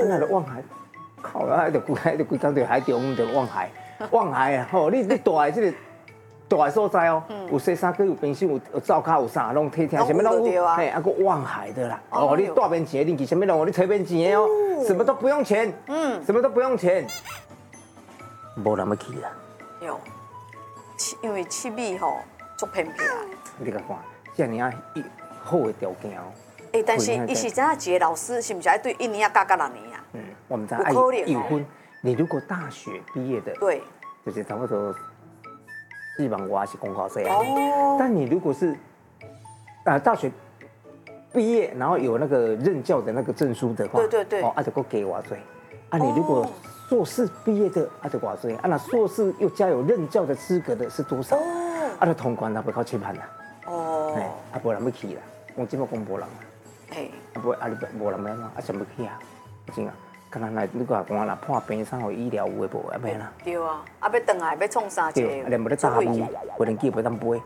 那个望海，靠，啊，就规工就海中就望海啊！吼，你大的这个大的所在哦，有洗衫机，有冰箱，有灶骹，有啥拢体什么拢有，嘿，啊个望海的啦。哦，你大面钱，你去什么拢，你吹面钱的哦，什么都不用钱，什么都不用钱，无人要去啦。 有，因为七米吼足偏僻。 你甲看，这样好的条件哦。 但是伊是怎样一个老师，是不是爱对1年啊教6年啊？ 我们在有分。你如果大学毕业的， 对， 就是差不多4万外是公考税啊。哦。但你如果是大学毕业，然后有那个任教的那个证书的话， 对， 哦，就够给外税。啊，你如果硕士毕业的，就外税。啊，那硕士又加有任教的资格的是多少？哦。就通关，不靠7万啦。哦。哎，无人要去啦，我即么讲无人啦。哎。你无人要嘛？想要去啊？真啊。可能来，你讲若破病啥，有医疗有诶无？免啦。 对啊，要转来要创啥？ 对，连无咧炸鱼，无连机袂当飞。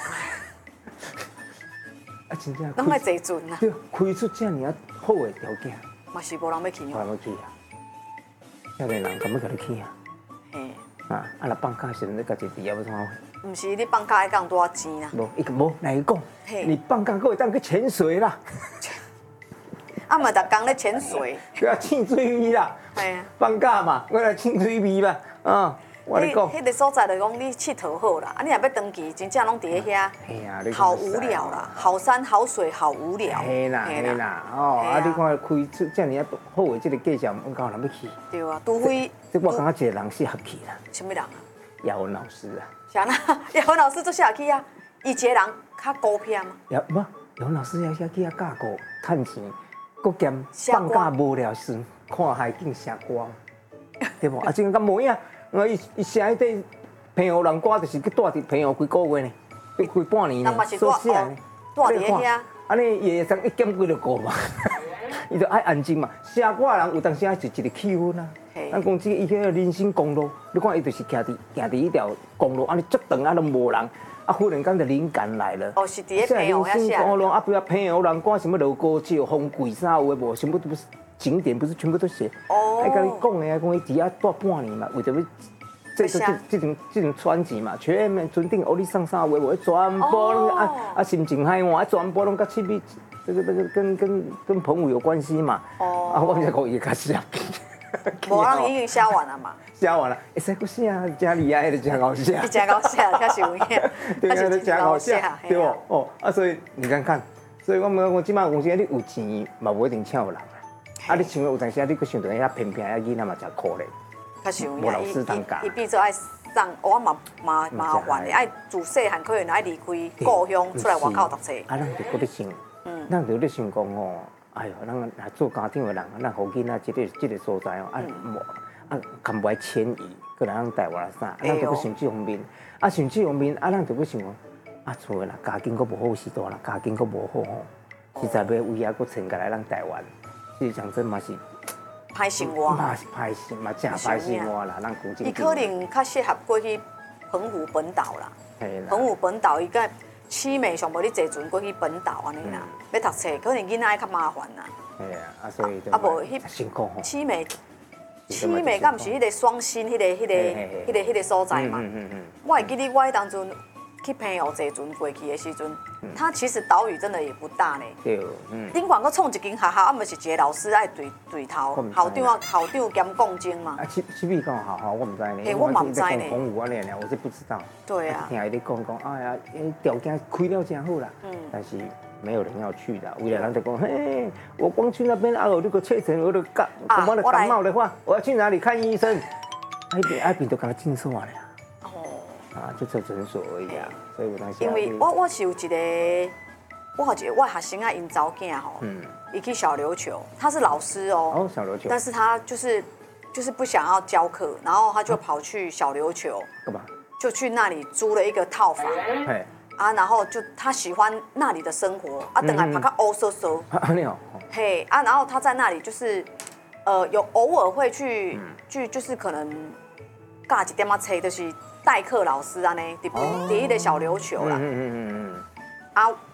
真正。 拢爱坐船啊。 对，开出这样好诶条件。 嘛是无人要去。 无人要去啊！少年人敢要甲你去啊？嘿。若放假时阵，你家己伫遐要创啥？ 唔是，你放假爱讲多少钱啊？ 无，来伊讲，你放假会当去潜水啦。 嘛，逐工咧潜水， 对啊，浸水味啦。系啊，放假嘛，我来浸水味嘛。我跟你讲， 迄个所在就讲你佚佗好啦，你若要登记，真正拢伫遐。系啊，好无聊啦，好山好水好无聊。 嘿啦，你看开出这样好的这个介绍，我讲人要去。 对啊，除非我感觉一个人适合去啦。 什么人啊？ 姚文老师啊。 啥啦？姚文老师做适合去啊？伊一个人较孤僻嘛。 姚文老师要去教课趁钱。搁兼放假无聊时，看海景写歌，对不？真敢无影，伊写迄个平湖人歌，就是去住伫平湖几个月呢，开半年呢，所写呢。 住伫遐。 安尼伊会当一减几个嘛？伊就爱安静嘛。写歌的人有当时是一个气氛啊。咱讲这个伊迄个人生公路，你看伊就是行伫迄条公路，安尼足长拢无人。忽然间的灵感来了， 哦，是伫平湖遐写。 不要平湖人歌什么楼高桥、风柜啥有诶无，全部都不是景点，不是全部都写。哦。还跟你讲诶，讲伊伫遐住半年嘛，为着要这种专辑嘛，全面尊定欧丽上啥有诶无，全部拢心情海岸，全部拢甲七米，这个跟澎湖有关系嘛。哦。我才讲伊较适合。 无人已经写完了嘛？ 写完了，会使佫写，真厉害，真好写。 真好写，确实有影。 对啊，真好写，对不？所以你看，所以我即摆公司你有钱嘛，无一定请有人啊。你想有阵时你佫想到遐偏僻遐囡仔嘛，真可怜。 确实有影。 无老师当教。 伊变做爱上，我麻烦的，爱自细汉可能爱离开故乡出来外口读册。 咱就搁咧想，咱就咧想讲吼。哎呦，咱做家长的人，咱互囡仔这个所在哦，敢不爱迁移，可能咱台湾啥，咱就去想这方面，想这方面，咱就去想厝啦，家境佫无好时代啦，家境佫无好吼，实在要为遐佫迁过来咱台湾，其实讲真嘛是歹生活， 嘛是歹生，嘛真歹生活啦，咱古今。 伊可能较适合过去澎湖本岛啦，澎湖本岛伊个。七美上无你坐船过去本岛安尼啦，要读册可能囡仔较麻烦啦。 系啊，所以无迄辛苦吼。 七美敢毋是迄个双星迄个所在嘛？我会记得我迄当阵去平湖坐船过去的时阵，它其实岛屿真的也不大呢。对，顶管佫创一间学校，毋是一个老师爱对头，校长兼讲经嘛。 七米讲好，我唔知呢。 我嘛唔知呢。 澎湖那呢，我是不知道。 对啊。 听伊咧讲，哎呀，条件开了真好啦。但是没有人要去的，为了人就讲，嘿，我光去那边有这个确诊，我的感冒的话，我要去哪里看医生？爱病都给他禁售了。就做诊所而已啊，所以我当时。 因为我是有一个，我学生啊，因查某囝吼，伊去小琉球，他是老师哦， 小琉球， 但是他就是不想要教课，然后他就跑去小琉球， 干嘛？ 就去那里租了一个套房，然后就他喜欢那里的生活，等来跑到欧搜搜，嘿然后他在那里就是有偶尔会去就是可能教一点仔册，就是代课老师安尼，伫迄个小琉球啦。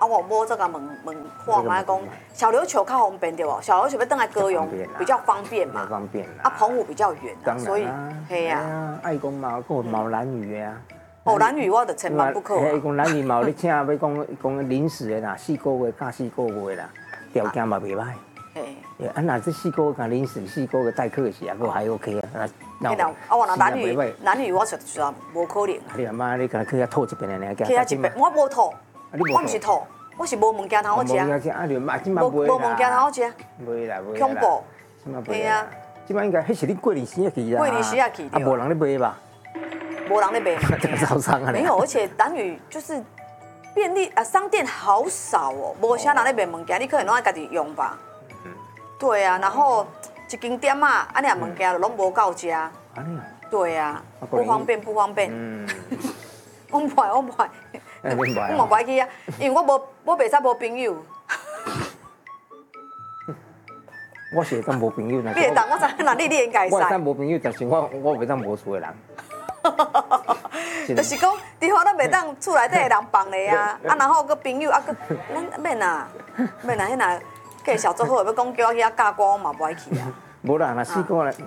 啊，我摸这个问看嘛，讲小琉球较方便对不？小琉球要登来高雄比较方便嘛。 方便啦。 啊，澎湖比较远啊，所以嘿呀。爱讲嘛，还有毛兰屿的啊。 哦，兰屿我就千万不可。 嘿，讲兰屿嘛，你请要讲临时的啦，4个月加4个月啦，条件嘛袂歹。嘿。啊，那这4个月加临时4个月代课时啊，佫还 OK 啊。 我若兰屿我实无可能。 你阿妈，你敢去遐吐一遍的呢？ 去遐一遍，我无吐，我唔是吐，我是无物件通好食。无物件通好食。 袂啦， 恐怖。 嘿啊，即摆应该迄是你过年时去啦。 过年时去啊，无人咧买吧？ 无人咧买。 这个招商啊。 没有，而且兰屿就是便利商店好少哦，无啥人咧卖物件，你可能拢爱家己用吧。对啊，然后一间店啊，安尼啊物件就拢无够食。安尼啊？ 对啊，不方便。我唔爱。我嘛不爱去啊，因为我袂使无朋友。 我是会当无朋友呐。 你会当，我知影，你应该使。 我会当无朋友，但是我袂当无厝的人。 就是讲，伫好咱袂当厝内底的人放咧啊，啊然后个朋友啊个，咱免啊，迄若介绍做好，要讲叫我去遐教歌，我嘛不爱去啊。 无啦，若4个月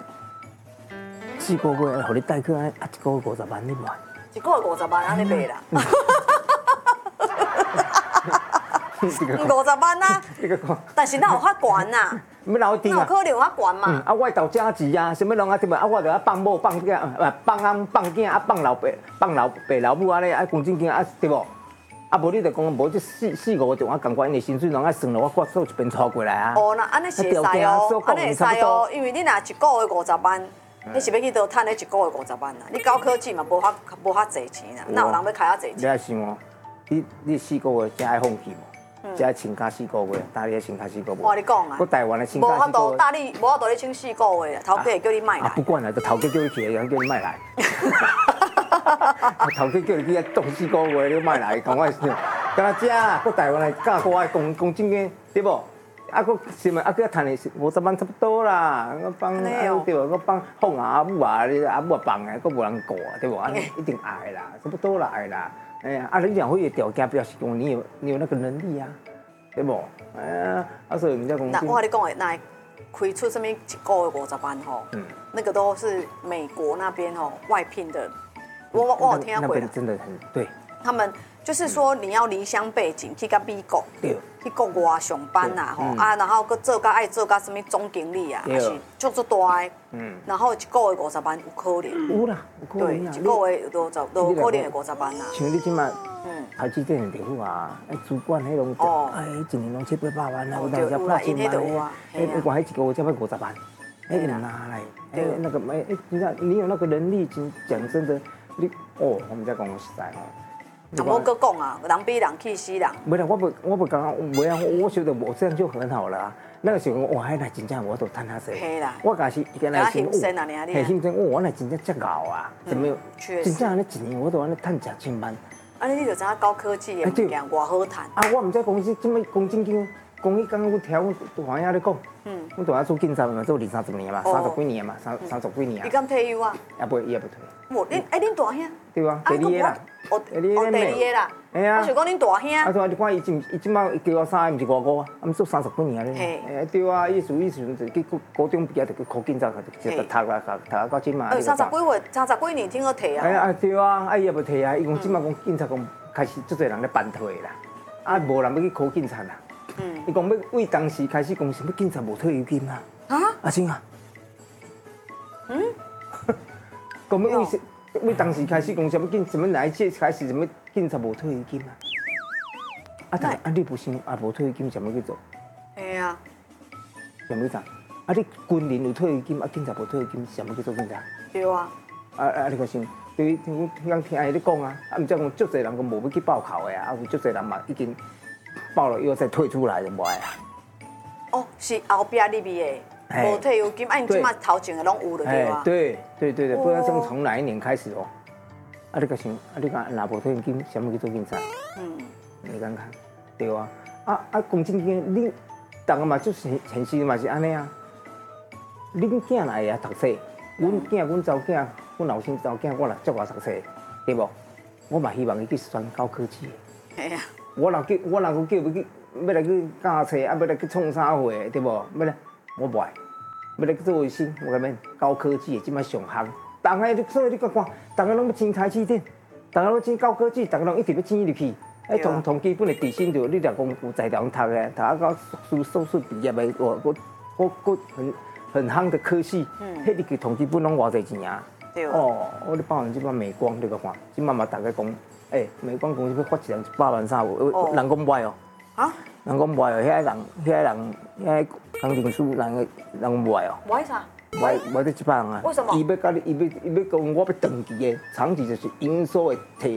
，4个月，互你代课啊，1个月50万，你无 ？1个月50万，安尼卖啦。50万啊！但是哪有遐悬呐？哪有可能遐悬嘛？ 啊，我投家钱啊，什么拢啊对无？啊，我着放某放囝，放翁放囝啊，放老爸老母安尼啊，公积金啊对无？啊，无你着讲无这4、5个就我共款，因为薪水拢爱算了，我数一边拖过来啊。 哦，那安尼是会使哦，安尼会使哦，因为你若1个月50万，你是要去倒趁你1个月50万啊？你高科技嘛，无遐济钱啊，哪有人要开遐济钱？ 你爱想哦，你4个月真爱放弃无？才请假4个月，打你请假4个月。 我你讲啊， 我台湾的请假4个月。 无法度打你，无法度你请4个月，头家会叫你卖来。 不管啦，就头家叫你去，人叫你卖来。头家叫你去遐冻4个月，你卖来，讲我是，干这啊，搁台湾的教我的公积金，对不？啊，搁是咪啊？搁赚的50万差不多啦。我放对无？我放放阿母啊，你阿母放的，搁无人顾啊，对不？安尼一定爱啦，差不多啦，爱啦。哎呀，啊，你两会的条件表示讲你有那个能力啊，对不？哎呀，啊，所以人家讲。 那我跟你讲的，那开出什么1个月50万吼，那个都是美国那边吼外聘的，我有听过。 那边真的很对。 他们就是说你要离乡背景去到美国，去国外上班呐吼啊，然后搁爱做什么总经理啊，还是做大的，然后1个月50万有可能。 有啦，有可能对，1个月都有可能会50万啦。 像你即马，台积电的政府啊，主管迄拢，一年拢700-800万啊，有当时破1000万，我还1个月才要50万，哪来？那个你有那个能力，讲真的，我们在讲实在哦。 我搁讲啊，人比人气死人。 没啦，我不讲，没啊，我觉得我这样就很好了啊。那个时候哇，那真正我都赚他谁？ 嘿啦， 我假是原来是很心生，我那真正真熬啊，怎么真正那1年我都安尼赚1000万。 啊，你就知影高科技的物件偌好赚。 啊，我唔知公司这么公积金，讲迄刚我听我大爷咧讲，我大爷做警察嘛，做20-30年嘛，30几年嘛，30几年啊。 伊敢退休啊？ 也不，伊也不退。 无，恁大兄？ 对啊，第2个啦。 哦，第2个啦。哎呀。我想讲恁大兄。 啊，对啊，你看伊即摆叫我3个，毋是5个啊，啊，做30几年咧。嘿。对啊，意思就去高中毕业就去考警察，就读到即嘛。 30几年听好退啊。 哎呀，对啊，啊伊也不退啊，伊讲即摆讲警察讲开始足侪人咧办退啦，啊无人要去考警察啦。伊讲要为当时开始讲什么警察无退休金啊？啊真啊？讲要为当时开始讲什么哪一届开始什么警察无退休金啊？啊你不是啊无退休金，怎么去做？ 系啊。 怎么去做？啊你军人有退休金，啊警察无退休金，怎么去做警察？ 对啊。 你个想，对，听伊咧讲啊，啊，毋则讲足侪人讲无要去报考的啊，啊有足侪人嘛已经报了又再退出来就无爱啊。 哦，是后壁入面的，无退休金，啊，因即马头前的拢有了对吧？ 对，不知道从哪一年开始哦。啊，你个想，啊，你讲若无退休金，怎么去做警察？你看看，对啊，公积金你大家嘛就现实嘛是安尼啊。恁囝来也读册，阮囝、阮查某囝。阮后生查某囝，我若足爱读册，对无？我嘛希望伊去选高科技。 系啊。 我若叫要去要来去教册，啊要来去创啥货，对无？要来我不爱，要来去做卫生，我讲免高科技的即摆上行，大家所以你看，大家拢要钱财起点，大家拢钱高科技，大家拢一直要钱入去。从基本的底薪就你若讲有在台读的，读啊到硕士毕业的，我很夯的科系，迄入去同基本拢偌济钱啊？哦，我咧包含即摆美光，你个看，即摆嘛大家讲，美光公司要发一人100万啥有，人讲卖哦。啊？人讲卖哦，遐人工程师人卖哦。 卖啥？ 卖得100人啊？ 为什么？ 伊要讲我要长期的，长期就是营收会提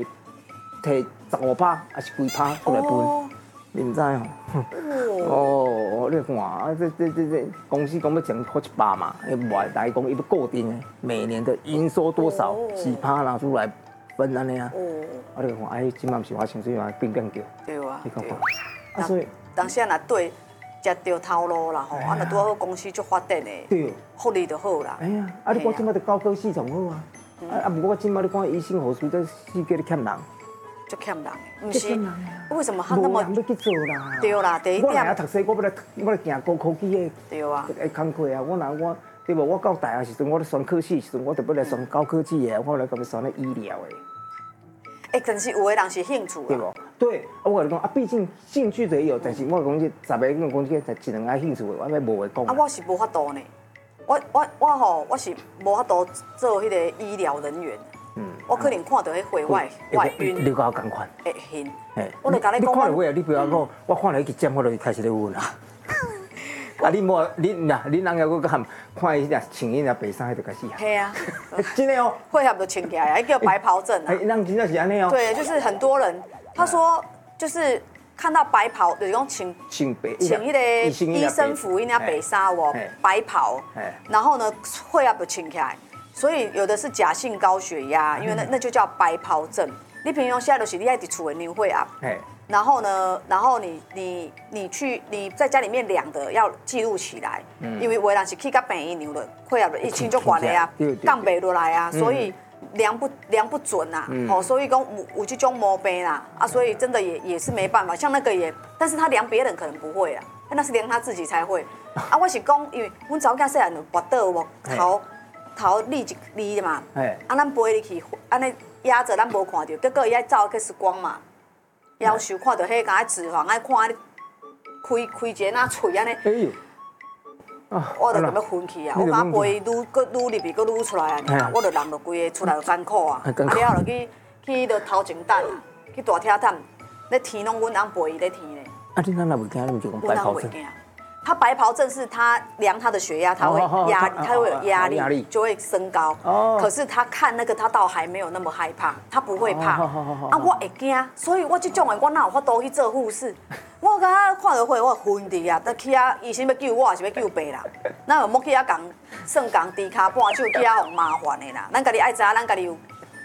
15%还是几%出来分，你唔知哦？哦，你看啊，这公司讲要挣发100嘛，伊卖，但伊讲伊要固定的，每年的营收多少4%拿出来分安尼啊。啊，你看，哎，即摆唔是我薪水嘛变叫。 对啊。 你看看，啊所以当时若对食着头路啦吼，啊，若拄好公司足发展的， 对， 福利就好啦。 哎呀，啊，你看即摆的高科技上好啊，不过我即摆你看医生护士这世界咧欠人。 就欠人的，不是？为什么他那么？ 无人要去做啦。 对啦，第一点。 我来读书，我要来行高科技的。 对啊。 会工课啊，我对无？我到大学时阵，我咧选科系时阵，我就要来选高科技的，我来甲要选咧医疗的。 但是有的人是兴趣啊。 对无？对，我跟你讲啊，毕竟兴趣就有，但是我讲这10个讲这一两个兴趣的，我要无话讲。 啊，我是无法度呢。我是无法度做迄个医疗人员。我可能看到迄会外晕， 你甲我同款， 会晕。我就甲你讲， 你看到我，你不要讲，我看到去针，我就开始咧晕啦。啊，你人又搁喊看伊遐穿伊遐白衫，就开始啊。 系啊， 真的哦。 会合就穿起来啊，叫白袍症啊。 人真的是安尼哦。 对，就是很多人，他说就是看到白袍，就是讲穿迄个医生服，伊那白衫哦，白袍，然后呢会合就穿起来。所以有的是假性高血压，因为那就叫白袍症。你平常现在就是你爱伫厝的牛会啊，然后呢，你在家里面量的要记录起来，因为有的人是去到病院量的，血压一清就管了啊，降不落来啊，所以量不准啊，所以讲有这种毛病啦，啊，所以真的也是没办法，像那个也，但是他量别人可能不会啊，那是量他自己才会。啊，我是讲，因为阮查某囝细汉就跋倒无头立一立嘛，啊，咱背入去，安尼压着咱无看到，结果伊爱照 X 光嘛，夭寿看到迄个脂肪，爱看开一个那喙安尼，我就咁要昏去啊！我感觉背愈入去，愈出来啊！我就人就规个出来就艰苦啊！了后就去头前等啊，去大厅等，咧天拢阮翁陪伊咧天咧。 啊，你哪会惊？你就讲白袍症。 他白袍症是他量他的血压，他会有压力，就会升高。可是他看那个，他倒还没有那么害怕，他不会怕。啊，我会惊，所以我这种的我哪有法度去做护士？我刚刚看到会我昏伫啊，但去啊医生要救我，还是要救病人？咱有要去啊讲算讲低卡半手去啊，有麻烦的啦。咱家己爱知影，咱家己有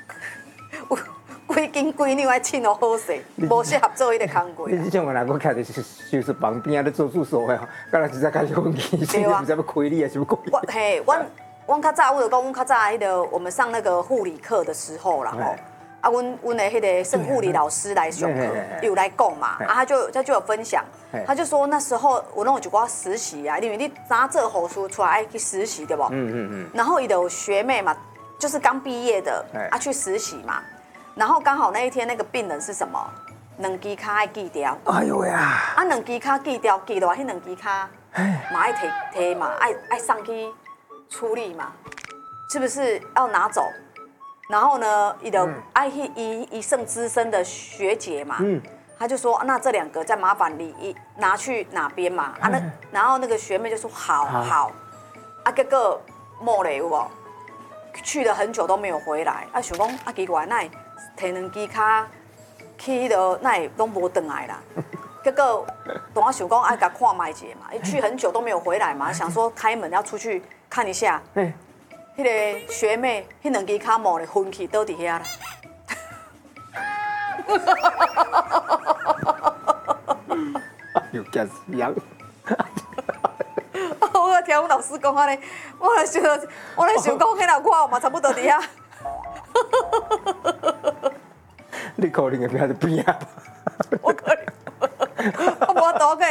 几斤几两爱称哦好势，无适合做迄个工作。 你这种人，我看就是手术旁边啊，咧做手术的吼，刚才就开始昏去，甚至不知要亏你还是不亏。 阮较早，我就讲，阮较早迄个我们上那个护理课的时候啦吼，啊，阮的迄个生护理老师来上课，有来讲嘛，啊，他就有分享，他就说那时候我弄有一寡实习啊，因为你拿这护士出来爱去实习对不？然后伊有学妹嘛，就是刚毕业的啊去实习嘛。然后刚好那一天那个病人是什么？两支脚爱锯掉。 哎呦呀！ 啊，两支脚锯掉，锯落来，迄两支脚嘛爱提嘛，爱上去处理嘛，是不是要拿走？然后呢，伊就爱去一剩资深的学姐嘛，他就说那这2个再麻烦你拿去哪边嘛？啊然后那个学妹就说好，啊结果没了有无？去了很久都没有回来，啊想讲啊奇怪，那摕2支脚去迄个，那也拢无回来啦。结果当我想讲爱甲看卖者嘛，去很久都没有回来嘛，想说开门要出去看一下。迄个学妹，迄2支脚毛咧昏去倒伫遐啦。 又惊死人！ 我听阮老师讲安尼，我来想讲，迄人我嘛差不多伫遐。 你可能会变得变啊！ 我可能我都可以